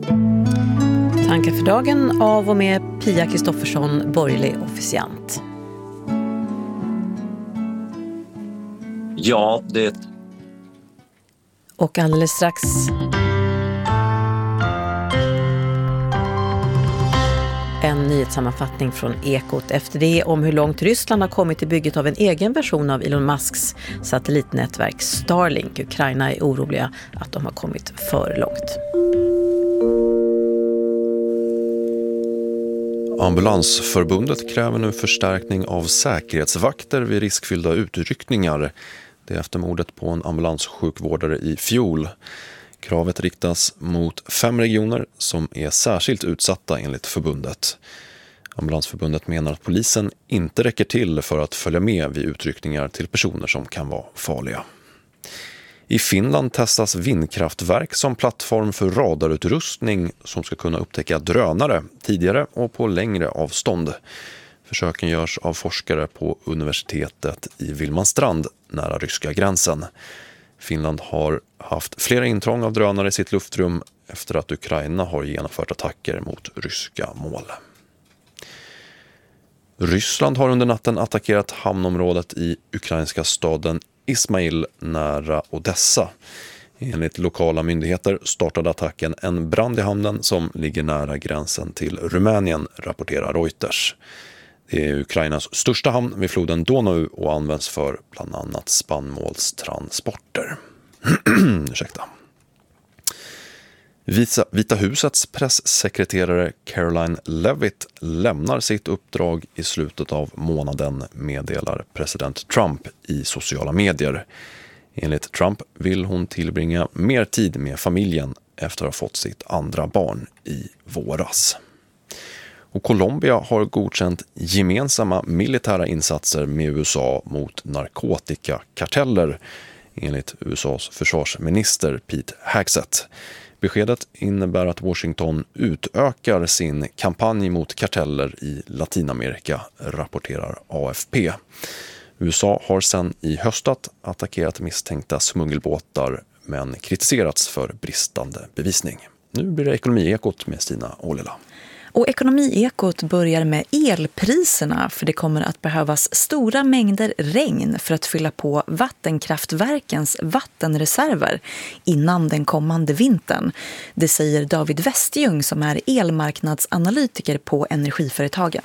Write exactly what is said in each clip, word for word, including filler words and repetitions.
Tankar för dagen av och med Pia Kristoffersson, borgerlig officiant. Ja, det... Och alldeles strax... En nyhetssammanfattning från Ekot efter det om hur långt Ryssland har kommit i bygget av en egen version av Elon Musks satellitnätverk Starlink. Ukraina är oroliga att de har kommit för långt. Ambulansförbundet kräver nu förstärkning av säkerhetsvakter vid riskfyllda utryckningar. Det är efter mordet på en ambulanssjukvårdare i fjol. Kravet riktas mot fem regioner som är särskilt utsatta enligt förbundet. Ambulansförbundet menar att polisen inte räcker till för att följa med vid utryckningar till personer som kan vara farliga. I Finland testas vindkraftverk som plattform för radarutrustning som ska kunna upptäcka drönare tidigare och på längre avstånd. Försöken görs av forskare på universitetet i Vilmanstrand nära ryska gränsen. Finland har haft flera intrång av drönare i sitt luftrum efter att Ukraina har genomfört attacker mot ryska mål. Ryssland har under natten attackerat hamnområdet i ukrainska staden Ismail nära Odessa. Enligt lokala myndigheter startade attacken en brand i hamnen som ligger nära gränsen till Rumänien, rapporterar Reuters. Det är Ukrainas största hamn vid floden Donau och används för bland annat spannmålstransporter. Ursäkta. Vita, Vita husets presssekreterare Caroline Levitt lämnar sitt uppdrag i slutet av månaden, meddelar president Trump i sociala medier. Enligt Trump vill hon tillbringa mer tid med familjen efter att ha fått sitt andra barn i våras. Och Colombia har godkänt gemensamma militära insatser med U S A mot narkotikakarteller, enligt U S A:s försvarsminister Pete Hegseth. Beskedet innebär att Washington utökar sin kampanj mot karteller i Latinamerika, rapporterar A F P. U S A har sedan i höstat attackerat misstänkta smuggelbåtar men kritiserats för bristande bevisning. Nu blir det Ekonomiekot med Stina Ålila. Och Ekonomiekot börjar med elpriserna, för det kommer att behövas stora mängder regn för att fylla på vattenkraftverkens vattenreserver innan den kommande vintern. Det säger David Westjung som är elmarknadsanalytiker på energiföretagen.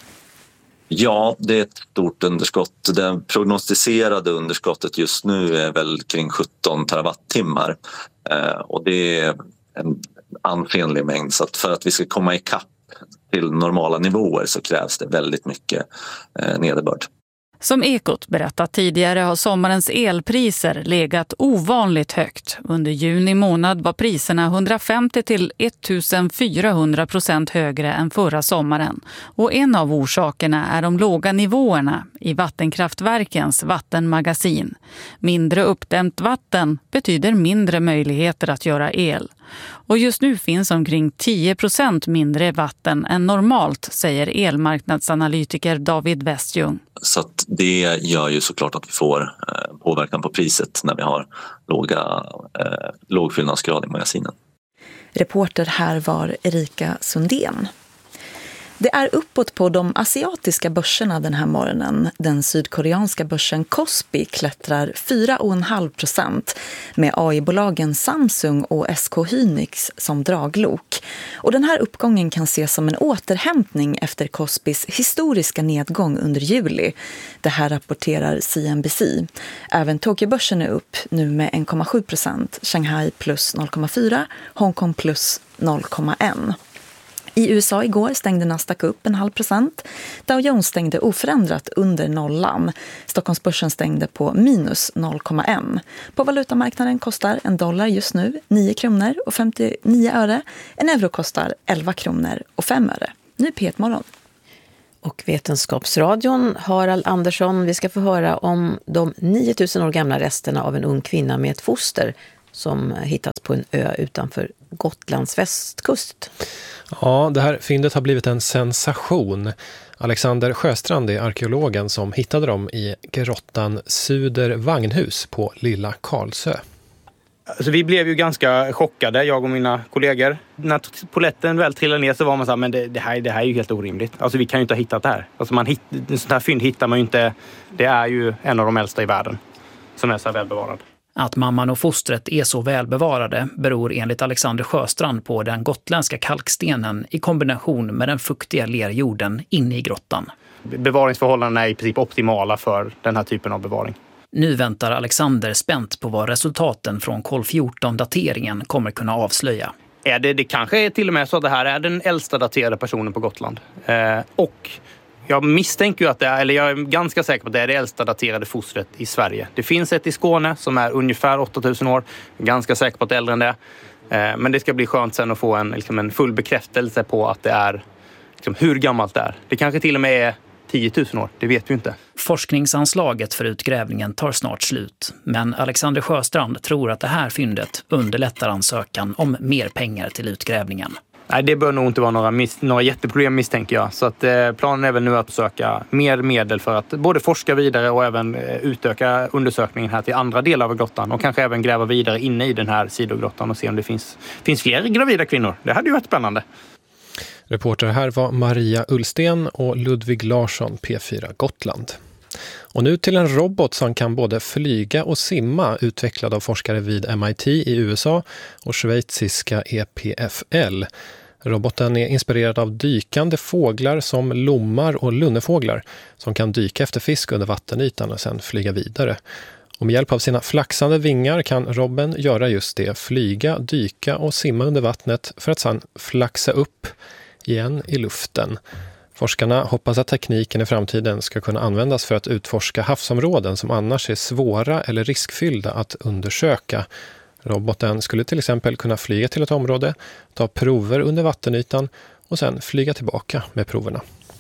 Ja, det är ett stort underskott. Det prognostiserade underskottet just nu är väl kring sjutton terawattimmar. Och det är en ansenlig mängd, så att för att vi ska komma ikapp till normala nivåer så krävs det väldigt mycket eh, nederbörd. Som Ekot berättat tidigare har sommarens elpriser legat ovanligt högt. Under juni månad var priserna hundrafemtio till ettusenfyrahundra procent högre än förra sommaren. Och en av orsakerna är de låga nivåerna i vattenkraftverkens vattenmagasin. Mindre uppdämt vatten betyder mindre möjligheter att göra el. Och just nu finns omkring tio procent mindre vatten än normalt, säger elmarknadsanalytiker David Westjung. Så att det gör ju såklart att vi får påverkan på priset när vi har låga, eh, låg fyllnadsgrad i magasinen. Reporter här var Erika Sundén. Det är uppåt på de asiatiska börserna den här morgonen. Den sydkoreanska börsen Kospi klättrar fyra komma fem procent med A I-bolagen Samsung och S K Hynix som draglok. Och den här uppgången kan ses som en återhämtning efter Kospis historiska nedgång under juli. Det här rapporterar C N B C. Även Tokyobörsen är upp nu med en komma sju procent, Shanghai plus noll komma fyra, Hongkong plus noll komma ett. I U S A igår stängde Nasdaq upp en halv procent. Dow Jones stängde oförändrat under nollan. Stockholmsbörsen stängde på minus noll komma ett. På valutamarknaden kostar en dollar just nu nio kronor och femtionio öre. En euro kostar elva kronor och fem öre. Nu P ett morgon. Och Vetenskapsradion, Harald Andersson, vi ska få höra om de nio tusen år gamla resterna av en ung kvinna med ett foster som hittats på en ö utanför Gotlands västkust. Ja, det här fyndet har blivit en sensation. Alexander Sjöstrand är arkeologen som hittade dem i grottan Suder Vagnhus på Lilla Karlsö. Alltså, vi blev ju ganska chockade, jag och mina kollegor. När poletten väl trillade ner så var man så här, men det, det, här, det här är ju helt orimligt. Alltså vi kan ju inte ha hittat det här. Alltså man hitt, en sån här fynd hittar man ju inte. Det är ju en av de äldsta i världen som är så här välbevarad. Att mamman och fostret är så välbevarade beror enligt Alexander Sjöstrand på den gotländska kalkstenen i kombination med den fuktiga lerjorden inne i grottan. Bevaringsförhållandena är i princip optimala för den här typen av bevaring. Nu väntar Alexander spänt på vad resultaten från kol fjorton-dateringen kommer kunna avslöja. Är det, det kanske är till och med så att det här är den äldsta daterade personen på Gotland. Eh, och jag misstänker ju att det är, eller jag är ganska säker på att det är det äldsta daterade fostret i Sverige. Det finns ett i Skåne som är ungefär åtta tusen år. Jag är ganska säker på att det är äldre än det. Eh, men det ska bli skönt sen att få en, liksom en full bekräftelse på att det är liksom, hur gammalt det är. Det kanske till och med är tio tusen år, det vet vi inte. Forskningsanslaget för utgrävningen tar snart slut. Men Alexander Sjöstrand tror att det här fyndet underlättar ansökan om mer pengar till utgrävningen. Nej, det bör nog inte vara några, mis- några jätteproblem misstänker jag. Så att, eh, planen är väl nu att söka mer medel för att både forska vidare och även eh, utöka undersökningen här till andra delar av grottan. Och kanske även gräva vidare inne i den här sidogrottan och se om det finns, finns fler gravida kvinnor. Det hade ju varit spännande. Reporter här var Maria Ullsten och Ludvig Larsson, P fyra Gotland. Och nu till en robot som kan både flyga och simma, utvecklad av forskare vid M I T i U S A och schweiziska E P F L. Roboten är inspirerad av dykande fåglar som lommar och lunnefåglar som kan dyka efter fisk under vattenytan och sedan flyga vidare. Och med hjälp av sina flaxande vingar kan robben göra just det, flyga, dyka och simma under vattnet för att sedan flaxa upp igen i luften. Forskarna hoppas att tekniken i framtiden ska kunna användas för att utforska havsområden som annars är svåra eller riskfyllda att undersöka. Roboten skulle till exempel kunna flyga till ett område, ta prover under vattenytan och sedan flyga tillbaka med proverna.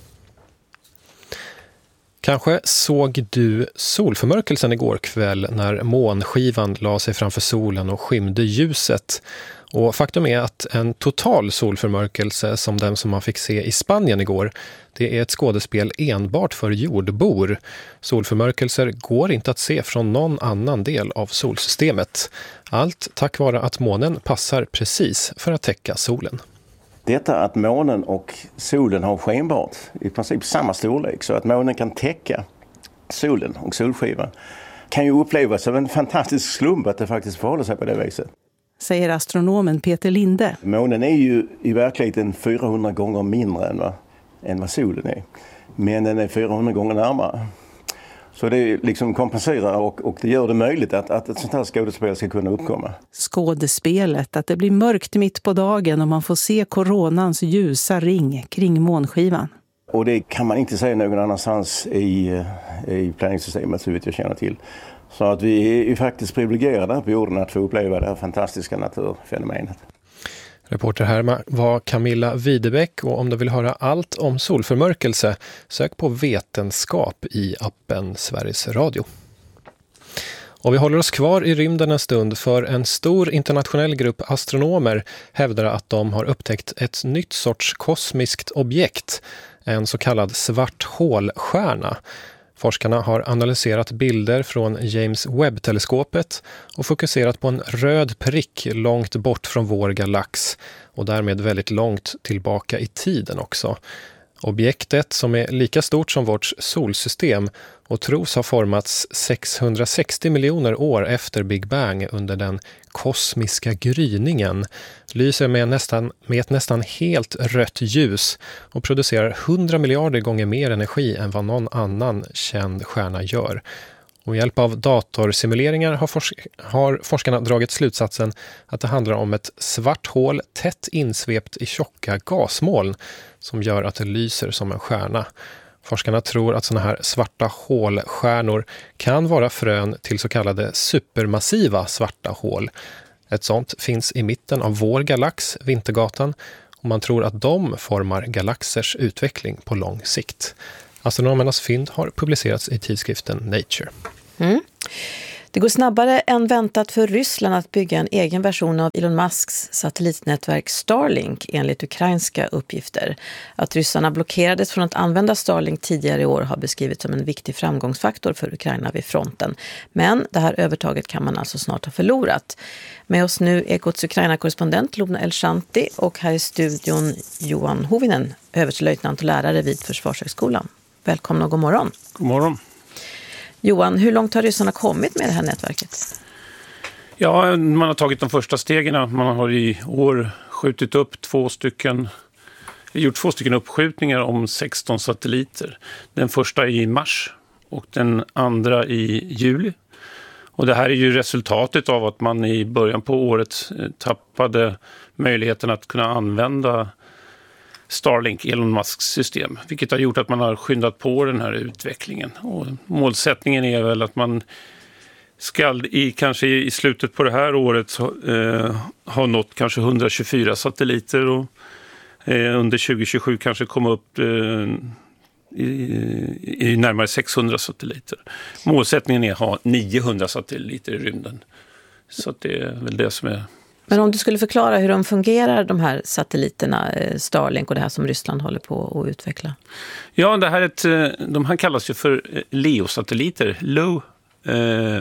Kanske såg du solförmörkelsen igår kväll när månskivan la sig framför solen och skymde ljuset. Och faktum är att en total solförmörkelse som den som man fick se i Spanien igår, det är ett skådespel enbart för jordbor. Solförmörkelser går inte att se från någon annan del av solsystemet. Allt tack vare att månen passar precis för att täcka solen. Detta att månen och solen har skenbart i princip samma storlek så att månen kan täcka solen och solskivan kan ju upplevas som en fantastisk slump att det faktiskt förhåller sig på det viset. Säger astronomen Peter Linde. Månen är ju i verkligheten fyrahundra gånger mindre än vad, än vad solen är. Men den är fyrahundra gånger närmare. Så det liksom kompenserar och, och det gör det möjligt att, att ett sånt här skådespel ska kunna uppkomma. Skådespelet, att det blir mörkt mitt på dagen och man får se koronans ljusa ring kring månskivan. Och det kan man inte säga någon annanstans i, i planeringssystemet så vitt jag känner till. Så att vi är ju faktiskt privilegierade på jorden att få uppleva det här fantastiska naturfenomenet. Reporter här var Camilla Widebeck och om du vill höra allt om solförmörkelse, sök på vetenskap i appen Sveriges Radio. Och vi håller oss kvar i rymden en stund för en stor internationell grupp astronomer hävdar att de har upptäckt ett nytt sorts kosmiskt objekt, en så kallad svart hålstjärna. Forskarna har analyserat bilder från James Webb-teleskopet och fokuserat på en röd prick långt bort från vår galax och därmed väldigt långt tillbaka i tiden också. Objektet, som är lika stort som vårt solsystem och tros ha formats sexhundrasextio miljoner år efter Big Bang under den kosmiska gryningen, lyser med, nästan, med ett nästan helt rött ljus och producerar hundra miljarder gånger mer energi än vad någon annan känd stjärna gör. Och med hjälp av datorsimuleringar har, forsk- har forskarna dragit slutsatsen att det handlar om ett svart hål tätt insvept i tjocka gasmoln som gör att det lyser som en stjärna. Forskarna tror att sådana här svarta hålstjärnor kan vara frön till så kallade supermassiva svarta hål. Ett sånt finns i mitten av vår galax, Vintergatan, och man tror att de formar galaxers utveckling på lång sikt. Astronomernas fynd har publicerats i tidskriften Nature. Mm. Det går snabbare än väntat för Ryssland att bygga en egen version av Elon Musks satellitnätverk Starlink enligt ukrainska uppgifter. Att ryssarna blockerades från att använda Starlink tidigare i år har beskrivits som en viktig framgångsfaktor för Ukraina vid fronten. Men det här övertaget kan man alltså snart ha förlorat. Med oss nu Ekots Ukraina-korrespondent Lubna Elshanti och här i studion Johan Hovinen, överstelöjtnant och lärare vid Försvarshögskolan. Välkomna och god morgon. God morgon. Johan, hur långt har ryssarna kommit med det här nätverket? Ja, man har tagit de första stegen. Man har i år skjutit upp två stycken, gjort två stycken uppskjutningar om sexton satelliter. Den första i mars och den andra i juli. Och det här är ju resultatet av att man i början på året tappade möjligheten att kunna använda Starlink, Elon Musks system, vilket har gjort att man har skyndat på den här utvecklingen. Och målsättningen är väl att man ska i, kanske i slutet på det här året eh, ha nått kanske hundratjugofyra satelliter och eh, under tjugo tjugosju kanske komma upp eh, i, i närmare sexhundra satelliter. Målsättningen är att ha niohundra satelliter i rymden. Så att det är väl det som är... Men om du skulle förklara hur de fungerar, de här satelliterna, Starlink och det här som Ryssland håller på att utveckla. Ja, det här är ett, de här kallas ju för L E O-satelliter, Low uh,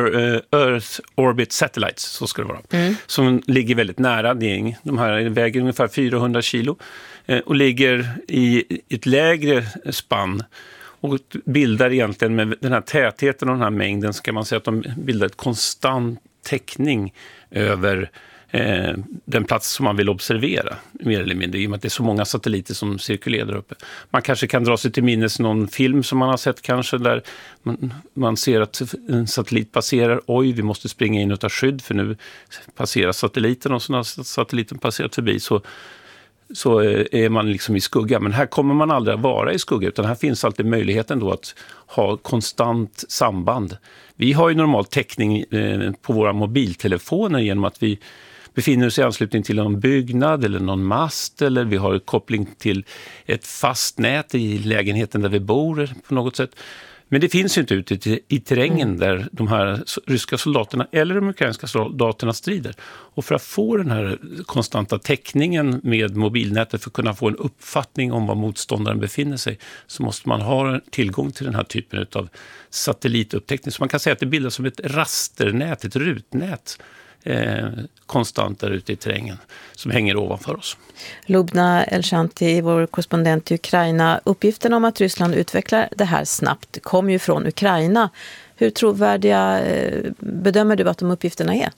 Earth Orbit Satellites, så ska det vara. Mm. Som ligger väldigt nära det. De här väger ungefär fyrahundra kilo och ligger i ett lägre spann. Och bildar egentligen med den här tätheten och den här mängden, så kan man säga att de bildar ett konstant täckning över eh, den plats som man vill observera, mer eller mindre, i och med att det är så många satelliter som cirkulerar där uppe. Man kanske kan dra sig till minnes någon film som man har sett kanske, där man, man ser att en satellit passerar, oj, vi måste springa in och ta skydd för nu passerar satelliten, och så när satelliten passerat förbi så så är man liksom i skugga. Men här kommer man aldrig att vara i skugga, utan här finns alltid möjligheten då att ha konstant samband. Vi har ju normalt täckning på våra mobiltelefoner genom att vi befinner oss i anslutning till någon byggnad eller någon mast, eller vi har koppling till ett fast nät i lägenheten där vi bor på något sätt. Men det finns ju inte ute i, i terrängen mm. där de här ryska soldaterna eller de ukrainska soldaterna strider. Och för att få den här konstanta täckningen med mobilnätet, för att kunna få en uppfattning om var motståndaren befinner sig, så måste man ha tillgång till den här typen av satellitupptäckning. Så man kan säga att det bildas som ett rasternät, ett rutnät, Eh, konstant där ute i terrängen som hänger ovanför oss. Lubna Elshanti, vår korrespondent i Ukraina. Uppgiften om att Ryssland utvecklar det här snabbt kom ju från Ukraina. Hur trovärdiga eh, bedömer du att de uppgifterna är?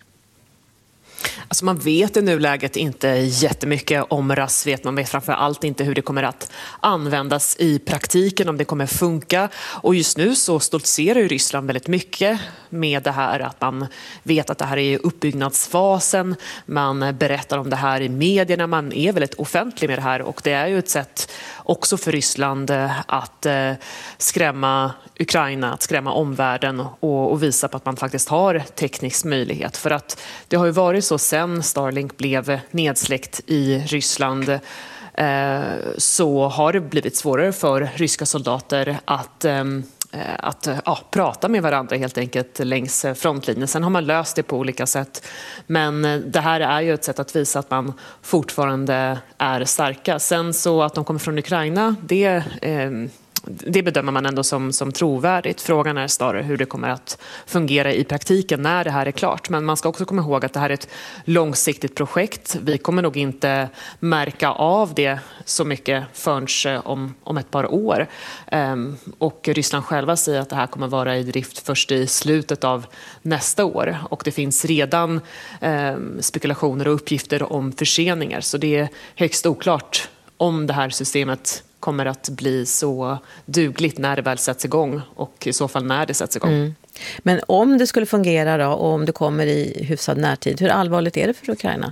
Alltså man vet i nuläget inte jättemycket om R A S, vet man vet framför allt inte hur det kommer att användas i praktiken, om det kommer funka. Och just nu så stoltserar ju Ryssland väldigt mycket med det här, att man vet att det här är i uppbyggnadsfasen, man berättar om det här i medierna, man är väldigt offentlig med det här, och det är ju ett sätt också för Ryssland att skrämma Ukraina, att skrämma omvärlden och, och visa på att man faktiskt har teknisk möjlighet. För att det har ju varit så sen Starlink blev nedsläckt i Ryssland, eh, så har det blivit svårare för ryska soldater att eh, att ja, prata med varandra helt enkelt längs frontlinjen. Sen har man löst det på olika sätt. Men det här är ju ett sätt att visa att man fortfarande är starka. Sen så att de kommer från Ukraina, det, eh, det bedömer man ändå som, som trovärdigt. Frågan är snarare hur det kommer att fungera i praktiken när det här är klart. Men man ska också komma ihåg att det här är ett långsiktigt projekt. Vi kommer nog inte märka av det så mycket förrän om, om ett par år. Um, och Ryssland själva säger att det här kommer vara i drift först i slutet av nästa år. Och det finns redan um, spekulationer och uppgifter om förseningar. Så det är högst oklart om det här systemet kommer att bli så dugligt när det väl sätts igång, och i så fall när det sätts igång. Mm. Men om det skulle fungera då, och om det kommer i hyfsad närtid, hur allvarligt är det för Ukraina?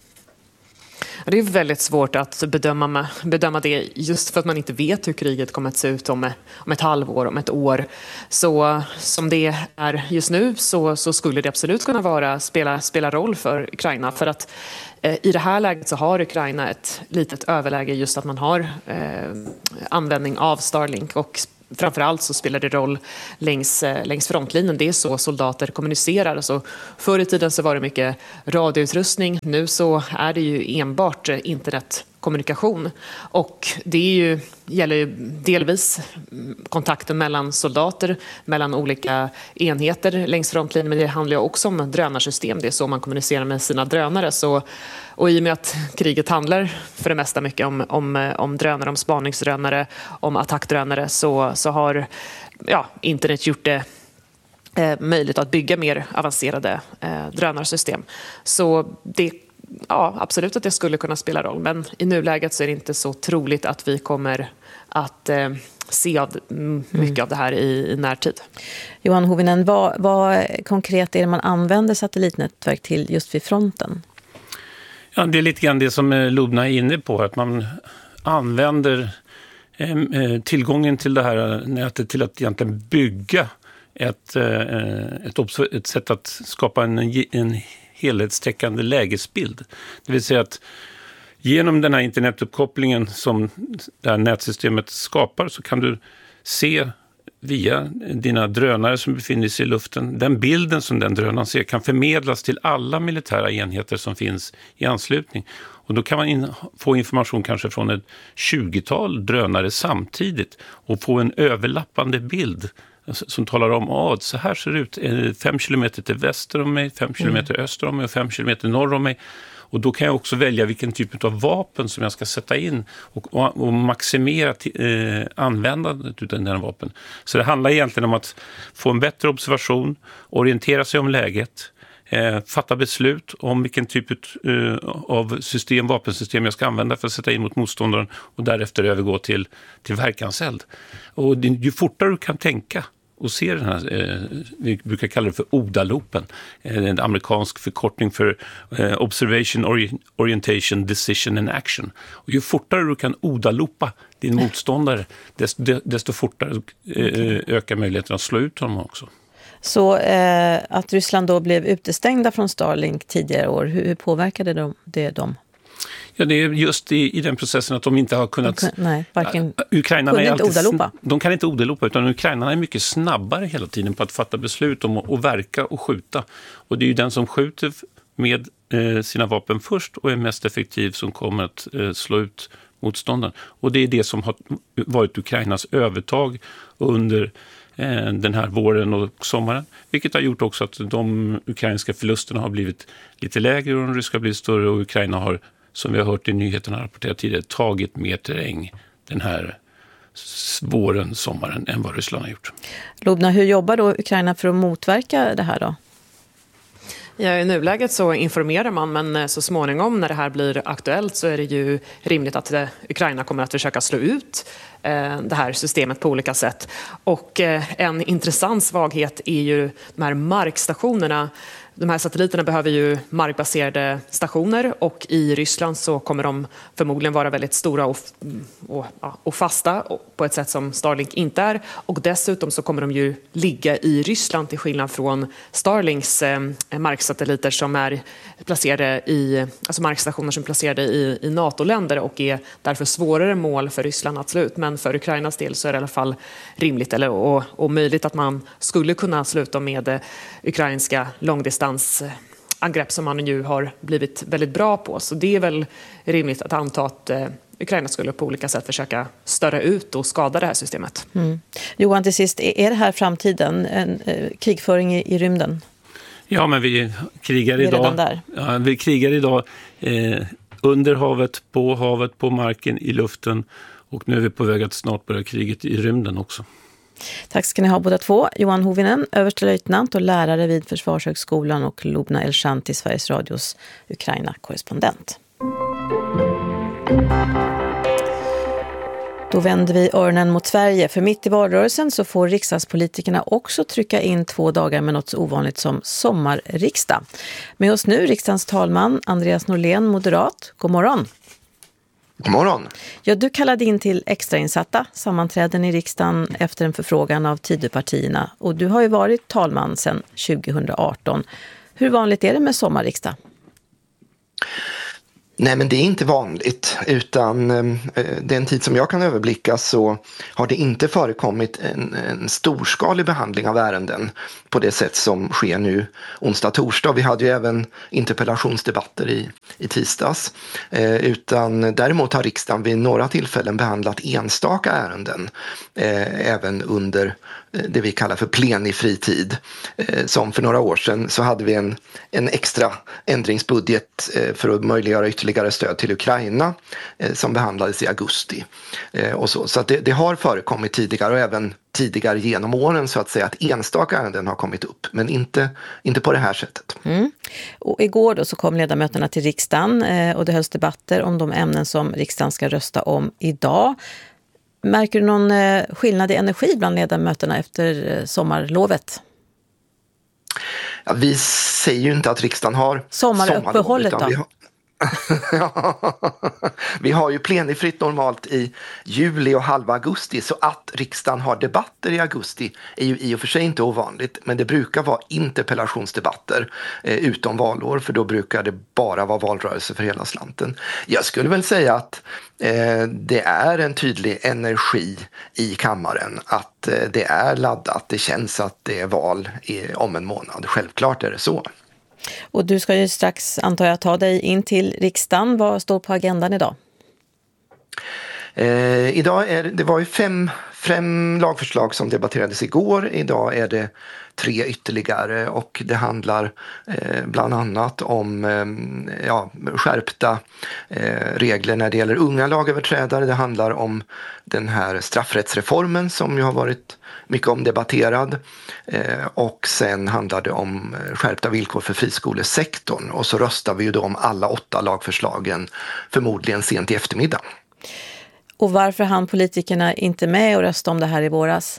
Det är väldigt svårt att bedöma, bedöma det, just för att man inte vet hur kriget kommer att se ut om, om ett halvår, om ett år. Så som det är just nu så, så skulle det absolut kunna vara, spela, spela roll för Ukraina. För att eh, i det här läget så har Ukraina ett litet överläge, just att man har eh, användning av Starlink. Och framförallt så spelar det roll längs, längs frontlinjen. Det är så soldater kommunicerar. Alltså, förr i tiden så var det mycket radioutrustning. Nu så är det ju enbart internetkommunikation. Och det är ju, gäller ju delvis kontakten mellan soldater, mellan olika enheter längs frontlinjen. Men det handlar ju också om drönarsystem. Det är så man kommunicerar med sina drönare. Så, och i och med att kriget handlar för det mesta mycket om, om, om drönare, om spaningsdrönare, om attackdrönare, så, så har ja, internet gjort det eh, möjligt att bygga mer avancerade eh, drönarsystem. Så det ja, absolut att det skulle kunna spela roll, men i nuläget så är det inte så troligt att vi kommer att eh, se av, m- mycket mm. av det här i, i närtid. Johan Hovinen, vad, vad konkret är det man använder satellitnätverk till just vid fronten? Ja, det är lite grann det som Lubna är inne på, att man använder eh, tillgången till det här nätet till att egentligen bygga ett, eh, ett, obs- ett sätt att skapa en, en helhetstäckande lägesbild. Det vill säga att genom den här internetuppkopplingen som det här nätsystemet skapar så kan du se via dina drönare som befinner sig i luften. Den bilden som den drönaren ser kan förmedlas till alla militära enheter som finns i anslutning. Och då kan man in, få information kanske från ett tjugotal drönare samtidigt och få en överlappande bild som talar om att så här ser det ut fem kilometer till väster om mig, fem kilometer mm. öster om mig och fem kilometer norr om mig. Och då kan jag också välja vilken typ av vapen som jag ska sätta in och, och, och maximera t- eh, användandet av den här vapen. Så det handlar egentligen om att få en bättre observation, orientera sig om läget, eh, fatta beslut om vilken typ eh, av system, vapensystem jag ska använda för att sätta in mot motståndaren och därefter övergå till, till verkanseld. Och det, ju fortare du kan tänka och se den här, eh, vi brukar kalla det för O D A-loopen, eh, en amerikansk förkortning för eh, Observation, Ori- Orientation, Decision and Action. Och ju fortare du kan O D A-loopa din motståndare, desto, desto fortare eh, ökar möjligheten att slå ut honom också. Så eh, att Ryssland då blev utestängda från Starlink tidigare år, hur, hur påverkade de, det dem? Ja, det är just i, i den processen att de inte har kunnat... De, nej, varken... Ukrainarna kunde är inte alltid, odalopa. De kan inte odalopa, utan ukrainarna är mycket snabbare hela tiden på att fatta beslut om att, att verka och skjuta. Och det är ju den som skjuter med eh, sina vapen först och är mest effektiv som kommer att eh, slå ut motståndaren. Och det är det som har varit Ukrainas övertag under eh, den här våren och sommaren. Vilket har gjort också att de ukrainska förlusterna har blivit lite lägre och de ryska har blivit större och Ukraina har, som vi har hört i nyheterna rapporterat tidigare, tagit mer terräng den här våren, sommaren än vad Ryssland har gjort. Lubna, hur jobbar då Ukraina för att motverka det här då? Ja, i nuläget så informerar man, men så småningom när det här blir aktuellt så är det ju rimligt att Ukraina kommer att försöka slå ut det här systemet på olika sätt. Och en intressant svaghet är ju de här markstationerna. De här satelliterna behöver ju markbaserade stationer och i Ryssland så kommer de förmodligen vara väldigt stora och, och, och fasta på ett sätt som Starlink inte är. Och dessutom så kommer de ju ligga i Ryssland till skillnad från Starlinks eh, marksatelliter som är placerade i, alltså markstationer som är placerade i, i NATO-länder och är därför svårare mål för Ryssland att slå ut. Men för Ukrainas del så är det i alla fall rimligt eller, och, och möjligt att man skulle kunna sluta med eh, ukrainska långdistans angrepp som man ju har blivit väldigt bra på. Så det är väl rimligt att anta att eh, Ukraina skulle på olika sätt försöka störa ut och skada det här systemet. Mm. Johan, till sist, är det här framtiden? En eh, krigföring i, i rymden? Ja, men vi krigar vi är idag. Där. Ja, vi krigar idag eh, under havet, på havet, på marken, i luften och nu är vi på väg att snart börja kriget i rymden också. Tack ska ni ha båda två. Johan Hovinen, överstelöjtnant och lärare vid Försvarshögskolan, och Lubna Elshanti, Sveriges Radios Ukraina-korrespondent. Då vänder vi öronen mot Sverige, för mitt i valrörelsen så får riksdagspolitikerna också trycka in två dagar med något så ovanligt som sommarriksdag. Med oss nu riksdagens talman Andreas Norlén, moderat. God morgon. God morgon. Ja, du kallade in till extrainsatta sammanträden i riksdagen efter en förfrågan av Tidöpartierna, och du har ju varit talman sedan tjugohundraarton. Hur vanligt är det med sommarriksdag? Nej, men det är inte vanligt, utan eh, den tid som jag kan överblicka så har det inte förekommit en, en storskalig behandling av ärenden på det sätt som sker nu onsdag torsdag. Vi hade ju även interpellationsdebatter i, i tisdags, eh, utan däremot har riksdagen vid några tillfällen behandlat enstaka ärenden eh, även under det vi kallar för plenifri tid. Som för några år sedan så hade vi en, en extra ändringsbudget för att möjliggöra ytterligare stöd till Ukraina som behandlades i augusti. Och så så att det, det har förekommit tidigare och även tidigare genom åren så att säga att enstaka ärenden har kommit upp, men inte, inte på det här sättet. Mm. Och igår då så kom ledamöterna till riksdagen och det hölls debatter om de ämnen som riksdagen ska rösta om idag. Märker du någon skillnad i energi bland ledamöterna efter sommarlovet? Ja, vi säger ju inte att riksdagen har sommaruppehållet sommarlov, då? Ja, vi har ju plenifritt normalt i juli och halva augusti, så att riksdagen har debatter i augusti är ju i och för sig inte ovanligt, men det brukar vara interpellationsdebatter eh, utom valår, för då brukar det bara vara valrörelse för hela slanten. Jag skulle väl säga att eh, det är en tydlig energi i kammaren, att eh, det är laddat, det känns att det är val i, om en månad, självklart är det så. Och du ska ju strax, antar jag, ta dig in till riksdagen. Vad står på agendan idag? Eh, idag är det var ju fem, fem lagförslag som debatterades igår. Idag är det tre ytterligare och det handlar eh, bland annat om eh, ja, skärpta eh, regler när det gäller unga lagöverträdare. Det handlar om den här straffrättsreformen som ju har varit mycket omdebatterad, eh, och sen handlar det om skärpta villkor för friskolesektorn, och så röstar vi ju då om alla åtta lagförslagen förmodligen sent i eftermiddag. Och varför hann politikerna inte med och rösta om det här i våras?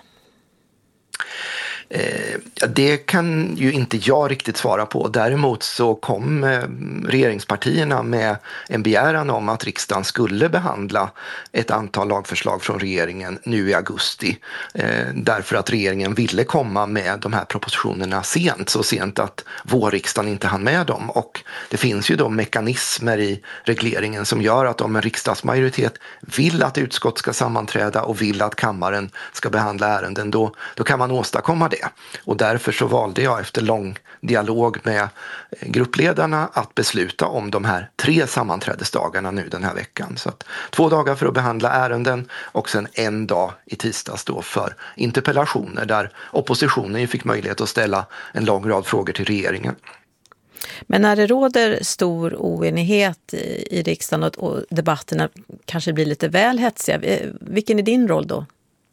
Eh, det kan ju inte jag riktigt svara på. Däremot så kom eh, regeringspartierna med en begäran om att riksdagen skulle behandla ett antal lagförslag från regeringen nu i augusti. Eh, därför att regeringen ville komma med de här propositionerna sent, så sent att vårriksdagen inte hann med dem. Och det finns ju då mekanismer i regleringen som gör att om en riksdagsmajoritet vill att utskott ska sammanträda och vill att kammaren ska behandla ärenden, då, då kan man åstadkomma det. Och därför så valde jag efter lång dialog med gruppledarna att besluta om de här tre sammanträdesdagarna nu den här veckan. Så att två dagar för att behandla ärenden och sen en dag i tisdags då för interpellationer där oppositionen ju fick möjlighet att ställa en lång rad frågor till regeringen. Men när det råder stor oenighet i riksdagen och debatterna kanske blir lite väl hetsiga, vilken är din roll då?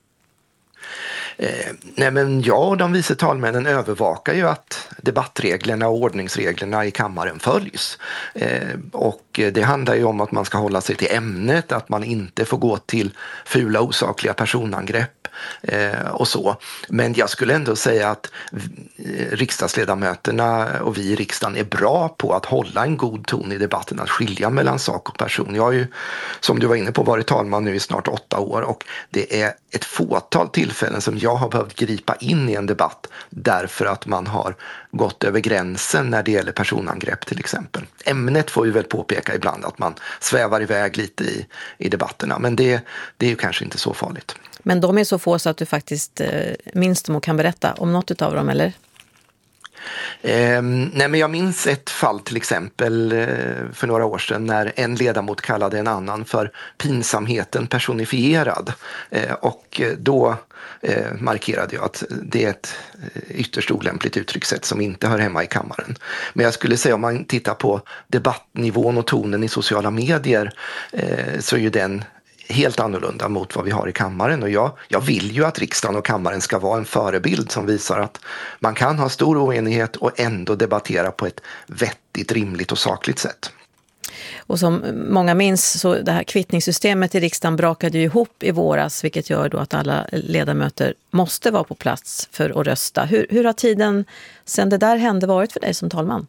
Eh, nej men jag och de vice talmännen övervakar ju att debattreglerna och ordningsreglerna i kammaren följs. Eh, och det handlar ju om att man ska hålla sig till ämnet, att man inte får gå till fula osakliga personangrepp eh, och så. Men jag skulle ändå säga att riksdagsledamöterna och vi i riksdagen är bra på att hålla en god ton i debatten, att skilja mellan sak och person. Jag har ju, som du var inne på, varit talman nu i snart åtta år och det är ett fåtal tillfällen som jag har behövt gripa in i en debatt därför att man har gått över gränsen när det gäller personangrepp till exempel. Ämnet får ju väl påpeka ibland att man svävar iväg lite i, i debatterna, men det, det är ju kanske inte så farligt. Men de är så få så att du faktiskt eh, minns dem och kan berätta om något av dem, eller? Eh, nej men jag minns ett fall till exempel eh, för några år sedan när en ledamot kallade en annan för pinsamheten personifierad. Eh, och då eh, markerade jag att det är ett ytterst olämpligt uttryckssätt som inte hör hemma i kammaren. Men jag skulle säga om man tittar på debattnivån och tonen i sociala medier eh, så är ju den helt annorlunda mot vad vi har i kammaren. Och jag, jag vill ju att riksdagen och kammaren ska vara en förebild som visar att man kan ha stor oenighet och ändå debattera på ett vettigt, rimligt och sakligt sätt. Och som många minns så det här kvittningssystemet i riksdagen brakade ju ihop i våras, vilket gör då att alla ledamöter måste vara på plats för att rösta. Hur, hur har tiden sedan det där hände varit för dig som talman?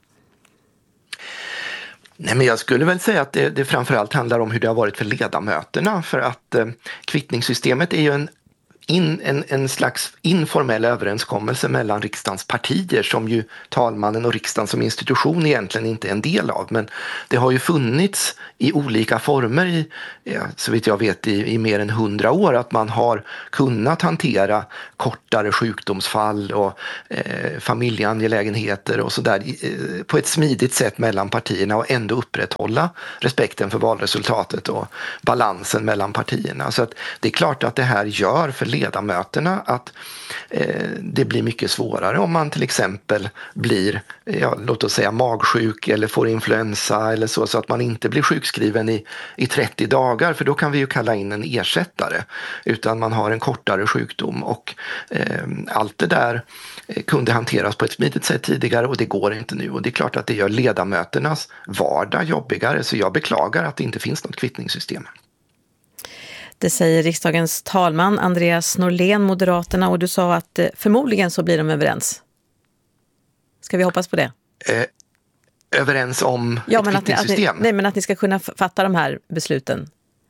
Nej, men jag skulle väl säga att det, det framförallt handlar om hur det har varit för ledamöterna, för att eh, kvittningssystemet är ju en in, en, en slags informell överenskommelse mellan riksdagens partier som ju talmannen och riksdagen som institution egentligen inte är en del av. Men det har ju funnits i olika former, i, ja, så vitt jag vet, i, i mer än hundra år att man har kunnat hantera kortare sjukdomsfall och eh, familjeangelägenheter och sådär eh, på ett smidigt sätt mellan partierna och ändå upprätthålla respekten för valresultatet och balansen mellan partierna. Så att det är klart att det här gör för ledamöterna att eh, det blir mycket svårare om man till exempel blir, ja, låt oss säga magsjuk eller får influensa eller så, så att man inte blir sjukskriven i, i trettio dagar, för då kan vi ju kalla in en ersättare, utan man har en kortare sjukdom och eh, allt det där kunde hanteras på ett smidigt sätt tidigare och det går inte nu, och det är klart att det gör ledamöternas vardag jobbigare, så jag beklagar att det inte finns något kvittningssystem. Det säger riksdagens talman Andreas Norlén, Moderaterna, och du sa att eh, förmodligen så blir de överens. Ska vi hoppas på det? Eh, överens om ja, ett men kvittningssystem? Att ni, nej, men att ni ska kunna fatta de här besluten.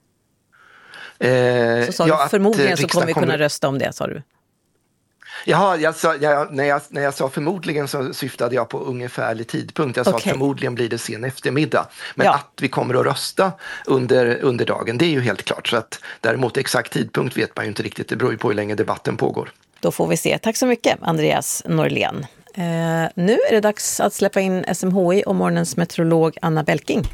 Eh, så sa ja, du, förmodligen så kommer vi kunna kommer... rösta om det, sa du. Jaha, jag sa, jag, när, jag, när jag sa förmodligen så syftade jag på ungefärlig tidpunkt. Jag sa okay. att förmodligen blir det sen eftermiddag. Men ja. att vi kommer att rösta under, under dagen, det är ju helt klart. Så att däremot exakt tidpunkt vet man ju inte riktigt. Det beror ju på hur länge debatten pågår. Då får vi se. Tack så mycket, Andreas Norlén. Eh, nu är det dags att släppa in S M H I och morgonens meteorolog Anna Belking.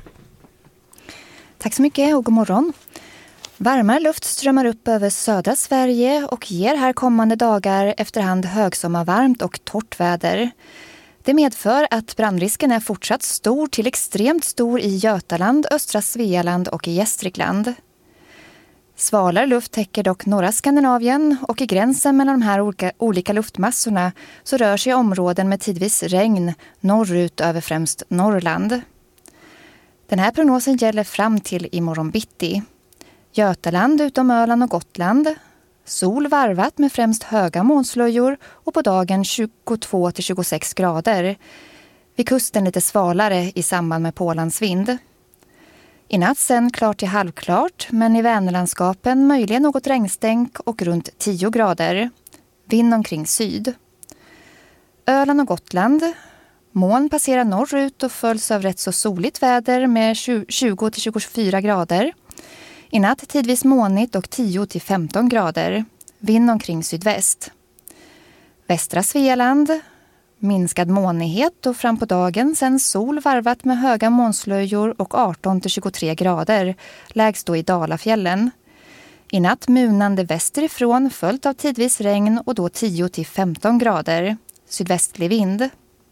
Tack så mycket och god morgon. Varmare luft strömmar upp över södra Sverige och ger här kommande dagar efterhand högsommarvarmt och torrt väder. Det medför att brandrisken är fortsatt stor till extremt stor i Götaland, östra Svealand och i Gästrikland. Svalare luft täcker dock norra Skandinavien och i gränsen mellan de här olika, olika luftmassorna så rör sig områden med tidvis regn norrut över främst Norrland. Den här prognosen gäller fram till imorgon bitti. Götaland utom Öland och Gotland. Sol varvat med främst höga molnslöjor och på dagen tjugotvå till tjugosex grader. Vid kusten lite svalare i samband med pålandsvind. I natt sen klart till halvklart, men i Vänerlandskapen möjligen något regnstänk och runt tio grader. Vind omkring syd. Öland och Gotland. Moln passerar norrut och följs av rätt så soligt väder med tjugo till tjugofyra grader. I natt tidvis molnigt och tio till femton grader. Vind omkring sydväst. Västra Svealand. Minskad molnighet och fram på dagen sen sol varvat med höga molnslöjor och arton till tjugotre grader. Lägst då i Dalafjällen. I natt munande västerifrån följt av tidvis regn och då tio till femton grader. Sydvästlig vind.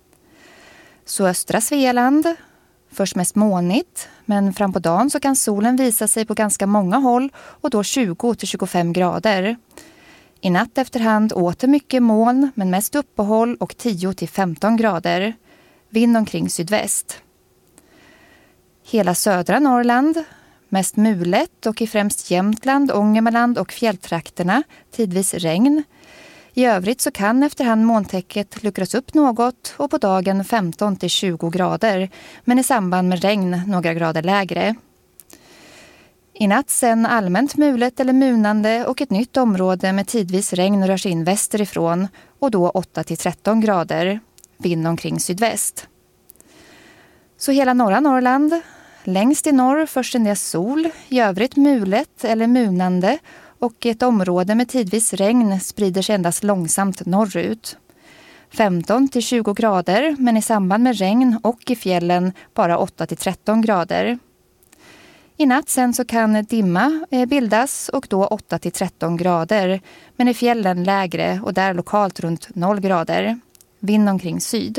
Så östra Svealand. Först mest molnigt, men fram på dagen så kan solen visa sig på ganska många håll och då tjugo till tjugofem grader. I natt efterhand åter mycket moln, men mest uppehåll och tio till femton grader. Vind omkring sydväst. Hela södra Norrland, mest mulet och i främst Jämtland, Ångermanland och fjälltrakterna, tidvis regn. I övrigt så kan efterhand molntäcket luckras upp något och på dagen femton till tjugo grader, men i samband med regn några grader lägre. I natt sen allmänt mulet eller munande och ett nytt område med tidvis regn rör sig in västerifrån och då åtta till tretton grader, vind omkring sydväst. Så hela norra Norrland, längst i norr först en del sol, i övrigt mulet eller munande och ett område med tidvis regn sprider sig endast långsamt norrut. femton till tjugo grader, men i samband med regn och i fjällen bara åtta till tretton grader. I natt sen så kan dimma bildas och då åtta till tretton grader, men i fjällen lägre och där lokalt runt noll grader. Vind omkring syd.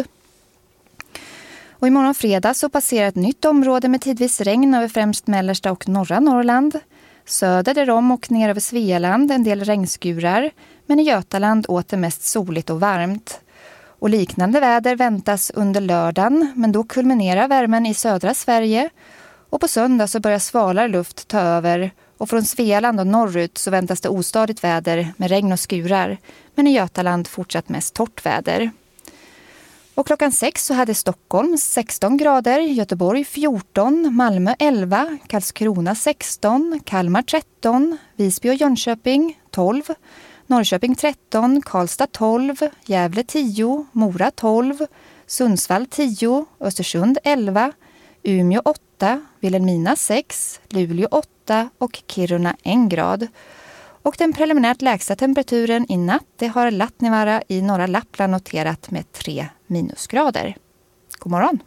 Och imorgon fredag så passerar ett nytt område med tidvis regn över främst mellersta och norra Norrland. Söder därom och ner över Svealand en del regnskurar, men i Götaland åter mest soligt och varmt. Och liknande väder väntas under lördagen, men då kulminerar värmen i södra Sverige. Och på söndag så börjar svalare luft ta över och från Svealand och norrut så väntas det ostadigt väder med regn och skurar, men i Götaland fortsatt mest torrt väder. Och klockan sex så hade Stockholm sexton grader, Göteborg fjorton, Malmö elva, Karlskrona sexton, Kalmar tretton, Visby och Jönköping tolv, Norrköping tretton, Karlstad tolv, Gävle tio, Mora tolv, Sundsvall tio, Östersund elva, Umeå åtta, Vilhelmina sex, Luleå åtta och Kiruna en grad. Och den preliminärt lägsta temperaturen i natt det har Lattnivaara i norra Lappland noterat med tre minusgrader. God morgon!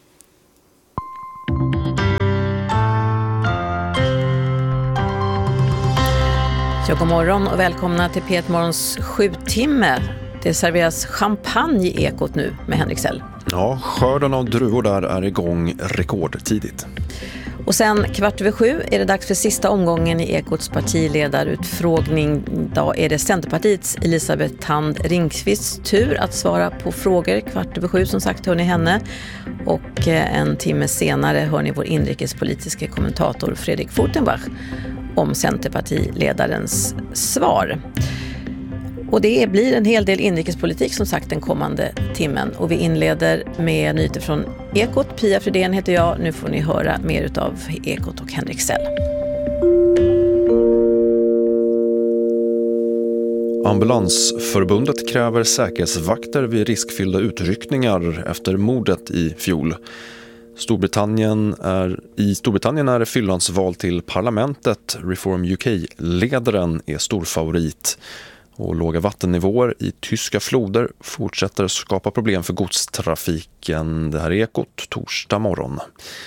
Ja, god morgon och välkomna till P ett Morgons sju timme. Det serveras champagne i Ekot nu med Henrik Sell. Ja, skörden av druvor där är igång rekordtidigt. Och sen kvart över sju är det dags för sista omgången i Ekots partiledarutfrågning. Då är det Centerpartiets Elisabeth Thand Ringqvists tur att svara på frågor. Kvart över sju som sagt hör ni henne. Och en timme senare hör ni vår inrikespolitiska kommentator Fredrik Fortenbach om Centerpartiledarens svar. Och det blir en hel del inrikespolitik som sagt den kommande timmen. Och vi inleder med nyheter från Ekot. Pia Fredén heter jag. Nu får ni höra mer av Ekot och Henrik Sell. Ambulansförbundet kräver säkerhetsvakter vid riskfyllda utryckningar efter mordet i fjol. Storbritannien är, I Storbritannien är det fyllans val till parlamentet. Reform U K-ledaren är stor favorit. Och låga vattennivåer i tyska floder fortsätter skapa problem för godstrafiken. Det här är Ekot torsdag morgon.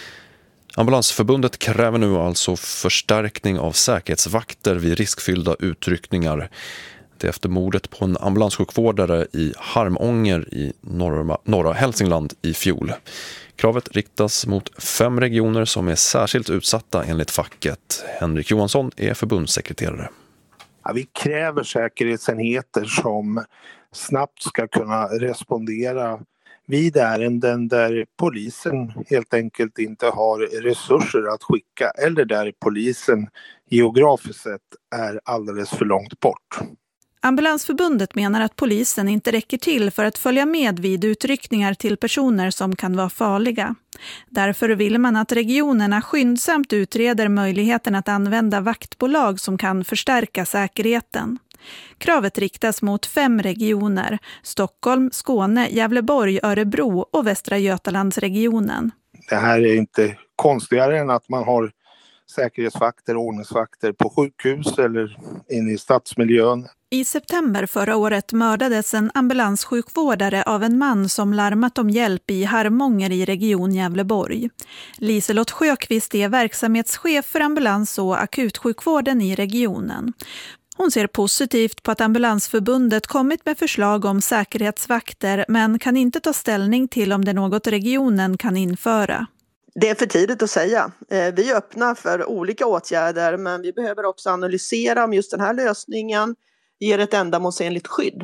Ambulansförbundet kräver nu alltså förstärkning av säkerhetsvakter vid riskfyllda utryckningar. Det är efter mordet på en ambulanssjukvårdare i Harmånger i norra, norra Hälsingland i fjol. Kravet riktas mot fem regioner som är särskilt utsatta enligt facket. Henrik Johansson är förbundssekreterare. Ja, vi kräver säkerhetsenheter som snabbt ska kunna respondera vid ärenden där polisen helt enkelt inte har resurser att skicka eller där polisen geografiskt sett är alldeles för långt bort. Ambulansförbundet menar att polisen inte räcker till för att följa med vid utryckningar till personer som kan vara farliga. Därför vill man att regionerna skyndsamt utreder möjligheten att använda vaktbolag som kan förstärka säkerheten. Kravet riktas mot fem regioner: Stockholm, Skåne, Gävleborg, Örebro och Västra Götalandsregionen. Det här är inte konstigare än att man har säkerhetsvakter och ordningsvakter på sjukhus eller inne i stadsmiljön. I september förra året mördades en ambulanssjukvårdare av en man som larmat om hjälp i Harmånger i region Gävleborg. Liselott Sjöqvist är verksamhetschef för ambulans- och akutsjukvården i regionen. Hon ser positivt på att Ambulansförbundet kommit med förslag om säkerhetsvakter men kan inte ta ställning till om det är något regionen kan införa. Det är för tidigt att säga. Vi är öppna för olika åtgärder men vi behöver också analysera om just den här lösningen ger ett ändamålsenligt skydd.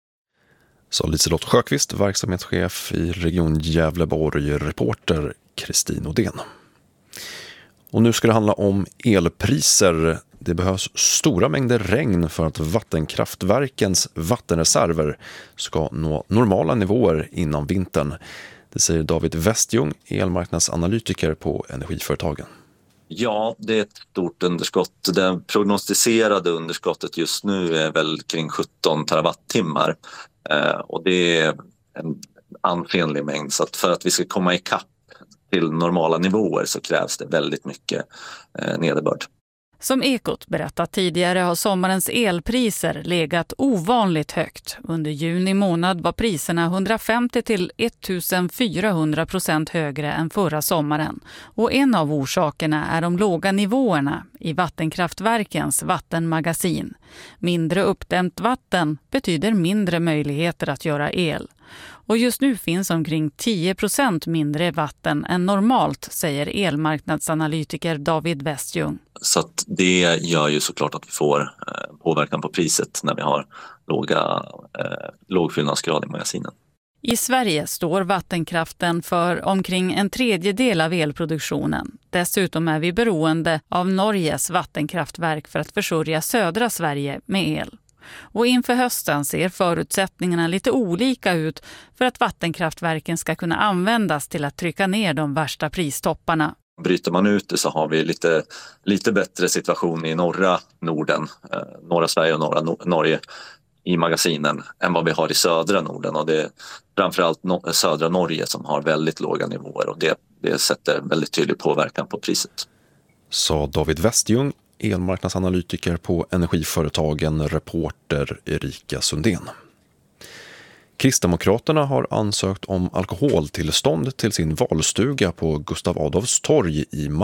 Så Liselott Sjöqvist, verksamhetschef i region Gävleborg, reporter Kristin Odén. Och nu ska det handla om elpriser. Det behövs stora mängder regn för att vattenkraftverkens vattenreserver ska nå normala nivåer innan vintern. Det säger David Westjung, elmarknadsanalytiker på Energiföretagen. Ja, det är ett stort underskott. Det prognostiserade underskottet just nu är väl kring sjutton terawattimmar. Eh, och det är en ansenlig mängd. Så att för att vi ska komma ikapp till normala nivåer så krävs det väldigt mycket eh, nederbörd. Som Ekot berättat tidigare har sommarens elpriser legat ovanligt högt. Under juni månad var priserna hundrafemtio till fjortonhundra procent högre än förra sommaren. Och en av orsakerna är de låga nivåerna i vattenkraftverkens vattenmagasin. Mindre uppdämt vatten betyder mindre möjligheter att göra el. Och just nu finns omkring tio procent mindre vatten än normalt, säger elmarknadsanalytiker David Westjung. Så att det gör ju såklart att vi får eh, påverkan på priset när vi har låga, eh, låg fyllnadsgrad i magasinen. I Sverige står vattenkraften för omkring en tredjedel av elproduktionen. Dessutom är vi beroende av Norges vattenkraftverk för att försörja södra Sverige med el. Och inför hösten ser förutsättningarna lite olika ut för att vattenkraftverken ska kunna användas till att trycka ner de värsta pristopparna. bryter man ut det så har vi lite, lite bättre situation i norra Norden, eh, norra Sverige och norra no- Norge i magasinen än vad vi har i södra Norden, och det är framförallt no- södra Norge som har väldigt låga nivåer, och det, det sätter väldigt tydlig påverkan på priset. Sa David Westjung, elmarknadsanalytiker på Energiföretagen, reporter Erika Sundén. Kristdemokraterna har ansökt om alkoholtillstånd till sin valstuga på Gustav Adolfs torg i Malmö.